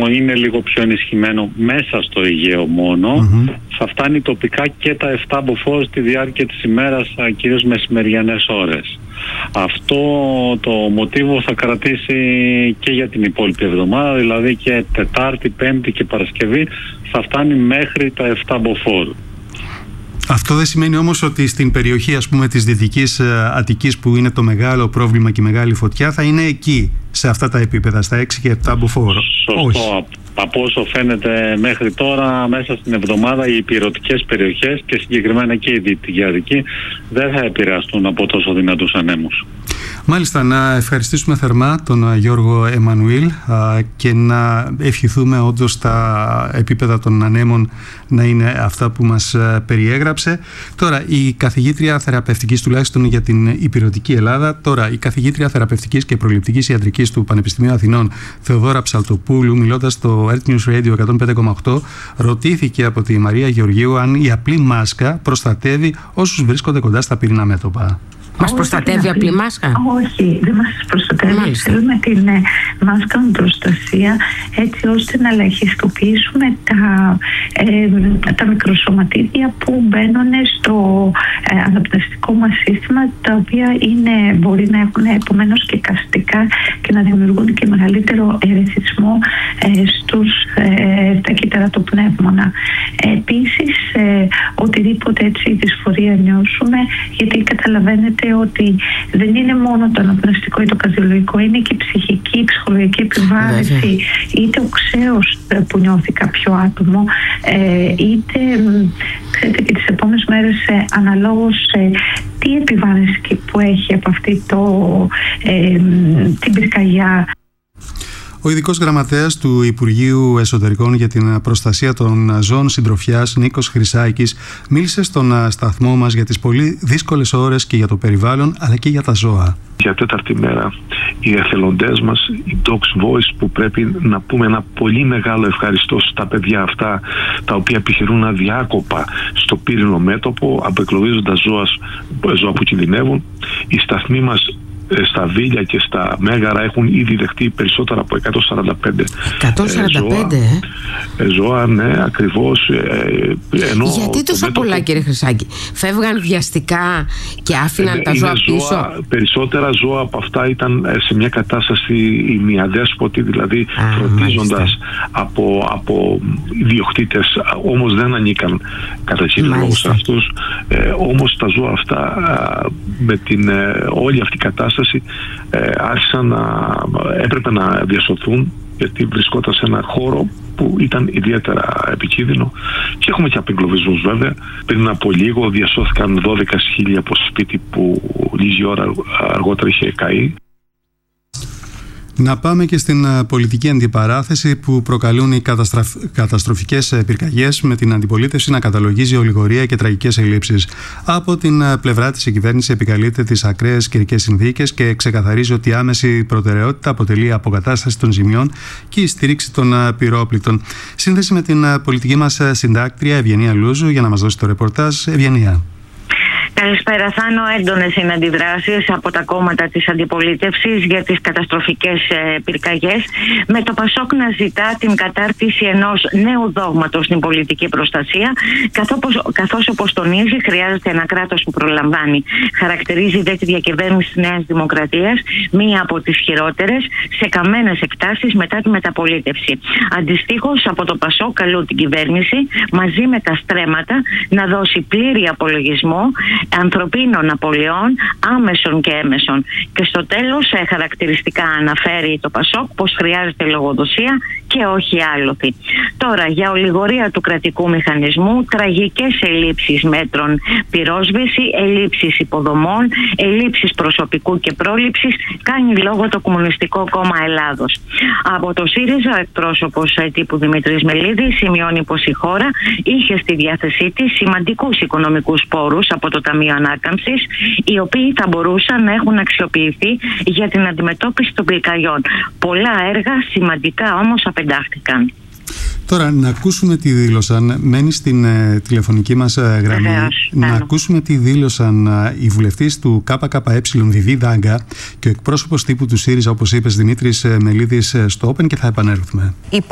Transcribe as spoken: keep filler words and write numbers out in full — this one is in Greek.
σεισμό είναι λίγο πιο ενισχυμένο μέσα στο Αιγαίο μόνο. Mm-hmm. Θα φτάνει τοπικά και τα επτά μποφόρ στη διάρκεια της ημέρας, κυρίως μεσημεριανές ώρες. Αυτό το μοτίβο θα κρατήσει και για την υπόλοιπη εβδομάδα, δηλαδή και Τετάρτη, Πέμπτη και Παρασκευή θα φτάνει μέχρι τα επτά μποφόρ. Αυτό δεν σημαίνει όμως ότι στην περιοχή, ας πούμε, της Δυτικής Αττικής, που είναι το μεγάλο πρόβλημα και η μεγάλη φωτιά, θα είναι εκεί, σε αυτά τα επίπεδα, στα έξι και επτά μποφόρ. Σωστό. Όχι. Από όσο φαίνεται μέχρι τώρα, μέσα στην εβδομάδα οι ηπειρωτικές περιοχές και συγκεκριμένα και η Δυτική Αττική δεν θα επηρεαστούν από τόσο δυνατούς ανέμους. Μάλιστα, να ευχαριστήσουμε θερμά τον Γιώργο Εμμανουήλ και να ευχηθούμε όντως τα επίπεδα των ανέμων να είναι αυτά που μας περιέγραψε. Τώρα, η καθηγήτρια θεραπευτικής, τουλάχιστον για την ηπειρωτική Ελλάδα, τώρα η καθηγήτρια θεραπευτικής και προληπτικής ιατρικής του Πανεπιστημίου Αθηνών, Θεοδώρα Ψαλτοπούλου, μιλώντας στο Earth News Radio εκατόν πέντε κόμμα οκτώ, ρωτήθηκε από τη Μαρία Γεωργίου αν η απλή μάσκα προστατεύει όσους βρίσκονται κοντά στα πυρηνά μέτωπα. Μας προστατεύει απλή μάσκα? Όχι, δεν μας προστατεύει. Μάλιστα. Θέλουμε την ε, μάσκα με προστασία, έτσι ώστε να ελαχιστοποιήσουμε τα, ε, τα μικροσωματίδια που μπαίνουν στο ε, αναπνευστικό μας σύστημα, τα οποία είναι, μπορεί να έχουν επομένως και καυστικά και να δημιουργούν και μεγαλύτερο ερεθισμό ε, στους, ε, στα κύτταρα του πνεύμονα. Ε, επίσης, ε, οτιδήποτε έτσι δυσφορία νιώσουμε, γιατί καταλαβαίνετε ότι δεν είναι μόνο το αναπνευστικό ή το καρδιολογικό, είναι και η ψυχική, η ψυχολογική επιβάρυνση, είτε ο ξέος που νιώθει κάποιο άτομο, είτε ξέρετε και τις επόμενες μέρες αναλόγως τι επιβάρυνση που έχει από αυτή το, ε, την πυρκαγιά. Ο ειδικός γραμματέας του Υπουργείου Εσωτερικών για την προστασία των ζώων συντροφιάς, Νίκος Χρυσάκης, μίλησε στον σταθμό μας για τις πολύ δύσκολες ώρες και για το περιβάλλον, αλλά και για τα ζώα. Για τέταρτη μέρα, οι εθελοντές μας, οι Dogs Voice, που πρέπει να πούμε ένα πολύ μεγάλο ευχαριστώ στα παιδιά αυτά, τα οποία επιχειρούν αδιάκοπα στο πύρινο μέτωπο, απεκλωβίζοντας ζώα, ζώα που κινδυνεύουν. Οι σταθμοί μας στα Βίλια και στα Μέγαρα έχουν ήδη δεχτεί περισσότερα από εκατόν σαράντα πέντε, εκατόν σαράντα πέντε ζώα, ε? ζώα, ναι, ακριβώς. Ε, ενώ γιατί τόσα πολλά, μέτωπο... κύριε Χρυσάκη? Φεύγαν βιαστικά και άφηναν ε, τα ζώα πίσω? Ζώα, περισσότερα ζώα από αυτά ήταν σε μια κατάσταση ημιαδέσποτη, δηλαδή Α, φροντίζοντας από, από ιδιοκτήτες, όμως δεν ανήκαν κατά κύριο λόγο σε αυτούς. Ε, όμως τα ζώα αυτά με την ε, όλη αυτή η κατάσταση Ε, άρχισαν να έπρεπε να διασωθούν, γιατί βρισκόταν σε ένα χώρο που ήταν ιδιαίτερα επικίνδυνο, και έχουμε και απεγκλωβισμούς βέβαια. Πριν από λίγο διασώθηκαν δώδεκα σκύλια από σπίτι που λίγη ώρα αργότερα είχε καεί. Να πάμε και στην πολιτική αντιπαράθεση που προκαλούν οι καταστραφ... καταστροφικές πυρκαγιές, με την αντιπολίτευση να καταλογίζει ολιγορία και τραγικές ελλείψεις. Από την πλευρά της, η κυβέρνηση επικαλείται τις ακραίες καιρικές συνθήκες και ξεκαθαρίζει ότι η άμεση προτεραιότητα αποτελεί η αποκατάσταση των ζημιών και η στήριξη των πυρόπληκτων. Σύνδεση με την πολιτική μας συντάκτρια Ευγενία Λούζου για να μας δώσει το ρεπορτάζ. Ευγενία. Καλησπέρα. Θάνο, έντονες είναι αντιδράσεις από τα κόμματα της αντιπολίτευσης για τις καταστροφικές ε, πυρκαγιές, με το Πασόκ να ζητά την κατάρτιση ενός νέου δόγματος στην πολιτική προστασία, καθώς, καθώς όπως τονίζει χρειάζεται ένα κράτος που προλαμβάνει. Χαρακτηρίζει δε τη διακυβέρνηση της Νέας Δημοκρατίας μία από τις χειρότερες σε καμένες εκτάσεις μετά τη μεταπολίτευση. Αντιστοίχως, από το Πασόκ καλούν την κυβέρνηση μαζί με τα στρέμματα να δώσει πλήρη απολογισμό ανθρωπίνων απολειών, άμεσων και έμεσων. Και στο τέλος, χαρακτηριστικά αναφέρει το Πασόκ πως χρειάζεται λογοδοσία και όχι άλοθη. Τώρα, για ολιγορία του κρατικού μηχανισμού, τραγικές ελλείψεις μέτρων πυρόσβεση, ελλείψεις υποδομών, ελλείψεις προσωπικού και πρόληψης, κάνει λόγο το Κομμουνιστικό Κόμμα Ελλάδος. Από το ΣΥΡΙΖΑ, ο εκπρόσωπος τύπου Δημήτρης Μελίδης σημειώνει πως η χώρα είχε στη διάθεσή της σημαντικούς οικονομικούς πόρους από το Ταμείο Ανάκαμψης, οι οποίοι θα μπορούσαν να έχουν αξιοποιηθεί για την αντιμετώπιση των πυρκαγιών. Πολλά έργα σημαντικά όμως απεντάχθηκαν. Τώρα, να ακούσουμε τι δήλωσαν, μένει στην ε, τηλεφωνική μας ε, γραμμή, Βεβαίως, να πάνω. ακούσουμε τι δήλωσαν ε, οι βουλευτές του ΚΚΕ Βιβί Δάγκα και ο εκπρόσωπος τύπου του ΣΥΡΙΖΑ, όπως είπες, Δημήτρης ε, Μελίδης, ε, στο Open, και θα επανέλθουμε.